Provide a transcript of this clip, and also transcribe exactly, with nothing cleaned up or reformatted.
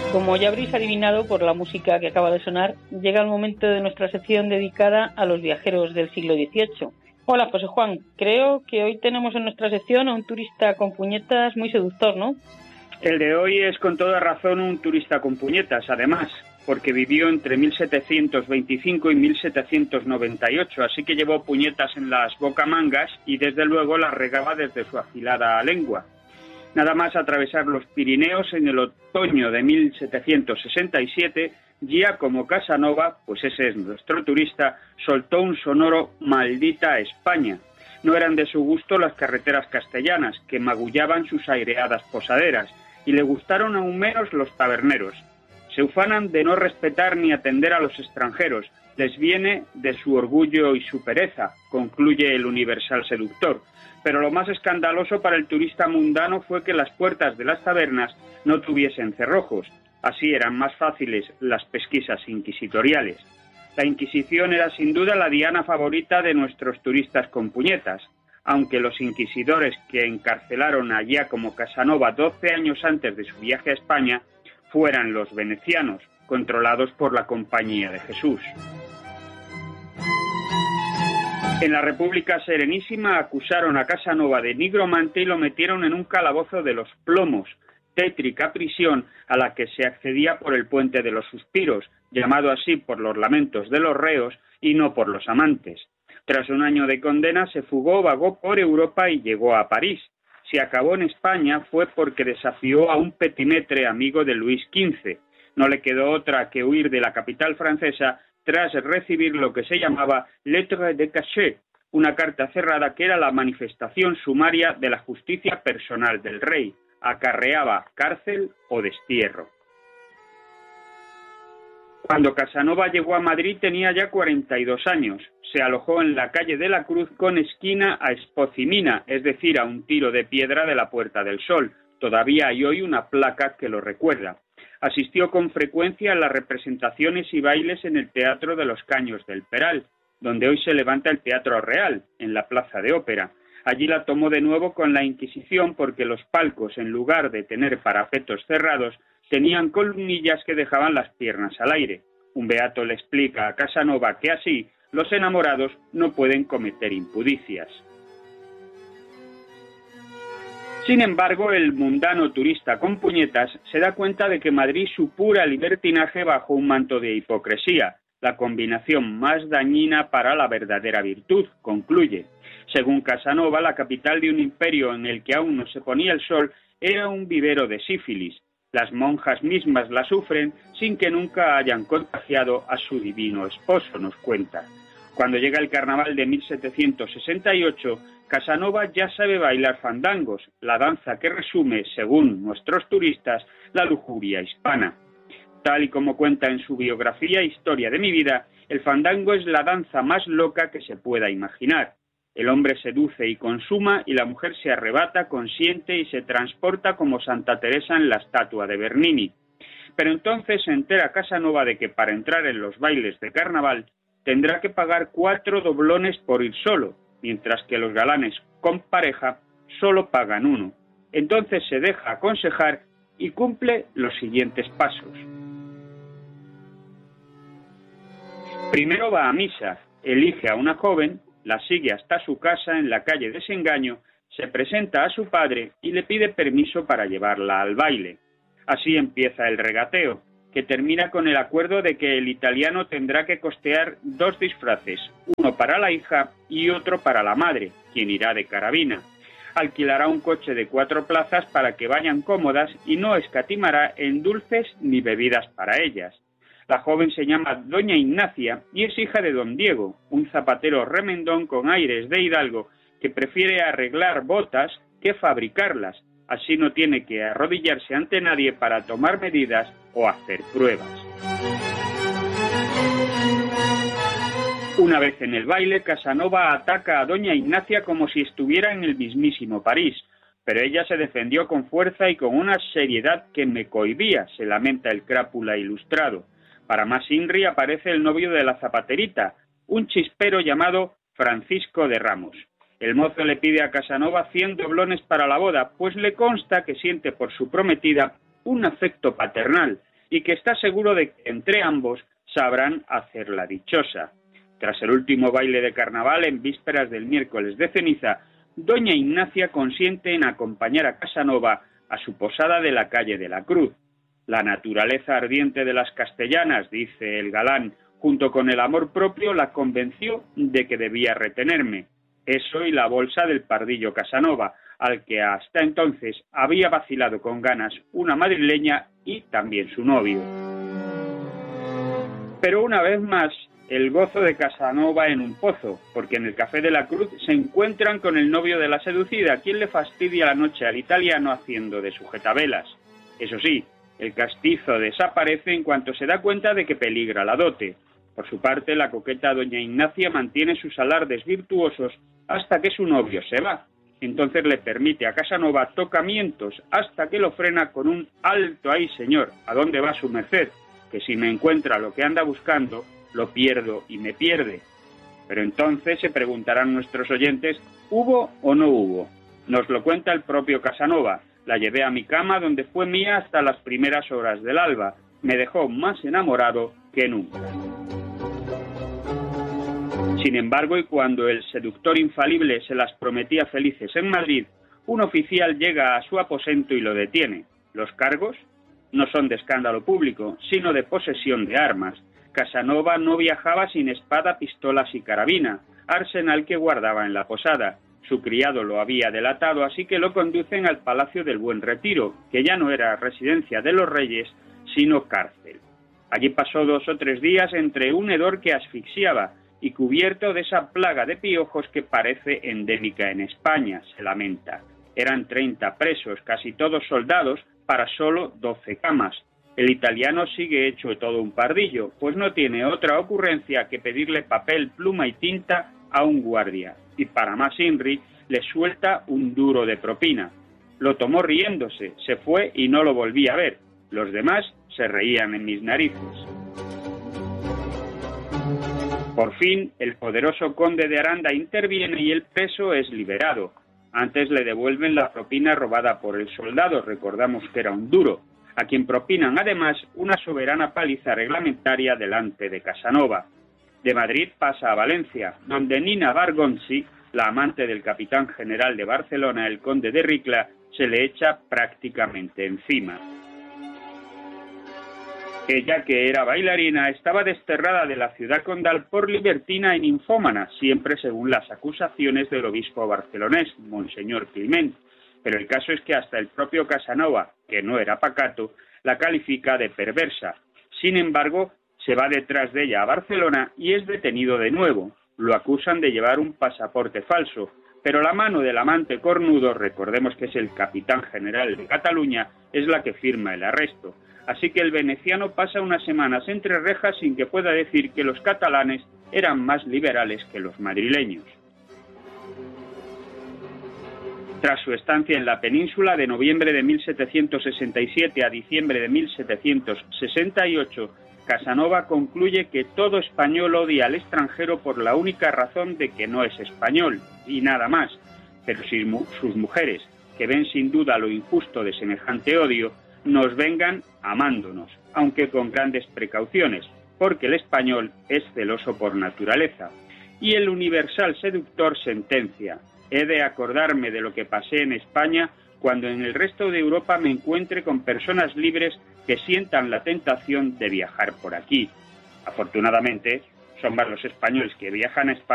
Como ya habréis adivinado por la música que acaba de sonar, llega el momento de nuestra sección dedicada a los viajeros del siglo dieciocho. Hola, José Juan. Creo que hoy tenemos en nuestra sección a un turista con puñetas muy seductor, ¿no? El de hoy es con toda razón un turista con puñetas, además, porque vivió entre mil setecientos veinticinco y mil setecientos noventa y ocho, así que llevó puñetas en las bocamangas y desde luego las regaba desde su afilada lengua. Nada más atravesar los Pirineos en el otoño de mil setecientos sesenta y siete, Giacomo Casanova, pues ese es nuestro turista, soltó un sonoro «Maldita España». No eran de su gusto las carreteras castellanas, que magullaban sus aireadas posaderas, y le gustaron aún menos los taberneros. Se ufanan de no respetar ni atender a los extranjeros, les viene de su orgullo y su pereza, concluye el universal seductor. Pero lo más escandaloso para el turista mundano fue que las puertas de las tabernas no tuviesen cerrojos. Así eran más fáciles las pesquisas inquisitoriales. La Inquisición era sin duda la diana favorita de nuestros turistas con puñetas, aunque los inquisidores que encarcelaron a Giacomo Casanova doce años antes de su viaje a España fueran los venecianos, controlados por la Compañía de Jesús. En la República Serenísima acusaron a Casanova de nigromante y lo metieron en un calabozo de los plomos, tétrica prisión a la que se accedía por el puente de los suspiros, llamado así por los lamentos de los reos y no por los amantes. Tras un año de condena se fugó, vagó por Europa y llegó a París. Si acabó en España fue porque desafió a un petimetre amigo de Luis quince. No le quedó otra que huir de la capital francesa tras recibir lo que se llamaba lettre de cachet, una carta cerrada que era la manifestación sumaria de la justicia personal del rey. Acarreaba cárcel o destierro. Cuando Casanova llegó a Madrid tenía ya cuarenta y dos años. Se alojó en la calle de la Cruz con esquina a Espocimina, es decir, a un tiro de piedra de la Puerta del Sol. Todavía hay hoy una placa que lo recuerda. Asistió con frecuencia a las representaciones y bailes en el Teatro de los Caños del Peral, donde hoy se levanta el Teatro Real, en la Plaza de Ópera. Allí la tomó de nuevo con la Inquisición porque los palcos, en lugar de tener parapetos cerrados, tenían columnillas que dejaban las piernas al aire. Un beato le explica a Casanova que así los enamorados no pueden cometer impudicias. Sin embargo, el mundano turista con puñetas se da cuenta de que Madrid supura libertinaje bajo un manto de hipocresía, la combinación más dañina para la verdadera virtud, concluye. Según Casanova, la capital de un imperio en el que aún no se ponía el sol era un vivero de sífilis. Las monjas mismas la sufren sin que nunca hayan contagiado a su divino esposo, nos cuenta. Cuando llega el carnaval de mil setecientos sesenta y ocho, Casanova ya sabe bailar fandangos, la danza que resume, según nuestros turistas, la lujuria hispana. Tal y como cuenta en su biografía Historia de mi vida, el fandango es la danza más loca que se pueda imaginar. El hombre seduce y consuma y la mujer se arrebata, consiente y se transporta como Santa Teresa en la estatua de Bernini. Pero entonces se entera Casanova de que para entrar en los bailes de carnaval tendrá que pagar cuatro doblones por ir solo, mientras que los galanes con pareja solo pagan uno. Entonces se deja aconsejar y cumple los siguientes pasos. Primero va a misa, elige a una joven, la sigue hasta su casa en la calle Desengaño, se presenta a su padre y le pide permiso para llevarla al baile. Así empieza el regateo, que termina con el acuerdo de que el italiano tendrá que costear dos disfraces, uno para la hija y otro para la madre, quien irá de carabina. Alquilará un coche de cuatro plazas para que vayan cómodas y no escatimará en dulces ni bebidas para ellas. La joven se llama Doña Ignacia y es hija de don Diego, un zapatero remendón con aires de hidalgo que prefiere arreglar botas que fabricarlas. Así no tiene que arrodillarse ante nadie para tomar medidas o hacer pruebas. Una vez en el baile, Casanova ataca a Doña Ignacia como si estuviera en el mismísimo París, pero ella se defendió con fuerza y con una seriedad que me cohibía, se lamenta el crápula ilustrado. Para más inri aparece el novio de la zapaterita, un chispero llamado Francisco de Ramos. El mozo le pide a Casanova cien doblones para la boda, pues le consta que siente por su prometida un afecto paternal, y que está seguro de que entre ambos sabrán hacerla dichosa. Tras el último baile de carnaval en vísperas del miércoles de ceniza, doña Ignacia consiente en acompañar a Casanova a su posada de la calle de la Cruz. La naturaleza ardiente de las castellanas, dice el galán, junto con el amor propio, la convenció de que debía retenerme. Eso y la bolsa del pardillo Casanova, al que hasta entonces había vacilado con ganas una madrileña y también su novio. Pero una vez más, el gozo de Casanova en un pozo, porque en el Café de la Cruz se encuentran con el novio de la seducida, quien le fastidia la noche al italiano haciendo de sujetavelas. Eso sí, el castizo desaparece en cuanto se da cuenta de que peligra la dote. Por su parte, la coqueta doña Ignacia mantiene sus alardes virtuosos hasta que su novio se va. Entonces le permite a Casanova tocamientos hasta que lo frena con un «alto ahí, señor, ¿a dónde va su merced? Que si me encuentra lo que anda buscando, lo pierdo y me pierde». Pero entonces se preguntarán nuestros oyentes, ¿hubo o no hubo? Nos lo cuenta el propio Casanova. La llevé a mi cama, donde fue mía hasta las primeras horas del alba. Me dejó más enamorado que nunca. Sin embargo, y cuando el seductor infalible se las prometía felices en Madrid, un oficial llega a su aposento y lo detiene. Los cargos no son de escándalo público, sino de posesión de armas. Casanova no viajaba sin espada, pistolas y carabina, arsenal que guardaba en la posada. Su criado lo había delatado, así que lo conducen al Palacio del Buen Retiro, que ya no era residencia de los reyes, sino cárcel. Allí pasó dos o tres días entre un hedor que asfixiaba y cubierto de esa plaga de piojos que parece endémica en España, se lamenta. Eran treinta presos, casi todos soldados, para solo doce camas. El italiano sigue hecho todo un pardillo, pues no tiene otra ocurrencia que pedirle papel, pluma y tinta a un guardia, y para más inri, le suelta un duro de propina. Lo tomó riéndose, se fue y no lo volví a ver. Los demás se reían en mis narices. Por fin, el poderoso conde de Aranda interviene y el preso es liberado. Antes le devuelven la propina robada por el soldado, recordamos que era un duro, a quien propinan además una soberana paliza reglamentaria delante de Casanova. De Madrid pasa a Valencia, donde Nina Bargonzi, la amante del capitán general de Barcelona, el conde de Ricla, se le echa prácticamente encima. Ella, que era bailarina, estaba desterrada de la ciudad condal por libertina y ninfómana, siempre según las acusaciones del obispo barcelonés, Monseñor Climent. Pero el caso es que hasta el propio Casanova, que no era pacato, la califica de perversa. Sin embargo, se va detrás de ella a Barcelona y es detenido de nuevo. Lo acusan de llevar un pasaporte falso, pero la mano del amante cornudo, recordemos que es el capitán general de Cataluña, es la que firma el arresto. Así que el veneciano pasa unas semanas entre rejas sin que pueda decir que los catalanes eran más liberales que los madrileños. Tras su estancia en la península, de noviembre de mil setecientos sesenta y siete a diciembre de mil setecientos sesenta y ocho, Casanova concluye que todo español odia al extranjero por la única razón de que no es español, y nada más. Pero si mu- sus mujeres, que ven sin duda lo injusto de semejante odio, nos vengan amándonos, aunque con grandes precauciones, porque el español es celoso por naturaleza. Y el universal seductor sentencia: he de acordarme de lo que pasé en España cuando en el resto de Europa me encuentre con personas libres que sientan la tentación de viajar por aquí. Afortunadamente, son más los españoles que viajan a España